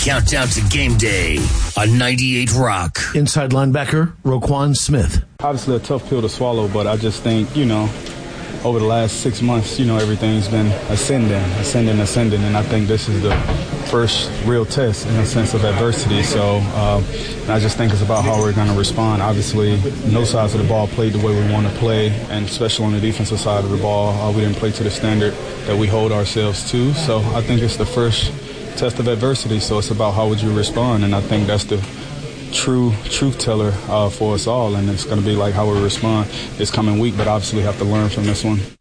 countdown to game day on 98 Rock. Inside linebacker, Roquan Smith. Obviously a tough pill to swallow, but I just think, over the last 6 months, everything's been ascending, and I think this is the first real test in a sense of adversity. So I just think it's about how we're going to respond. Obviously, no sides of the ball played the way we want to play, and especially on the defensive side of the ball, we didn't play to the standard that we hold ourselves to. So I think it's the first test of adversity, so it's about how would you respond, and I think that's the true truth teller for us all, and it's going to be like how we respond this coming week, but obviously we have to learn from this one.